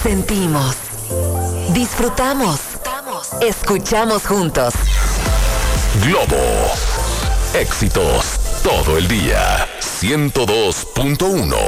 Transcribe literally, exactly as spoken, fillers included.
Sentimos, disfrutamos, escuchamos juntos. Globo. Éxitos todo el día. ciento dos punto uno.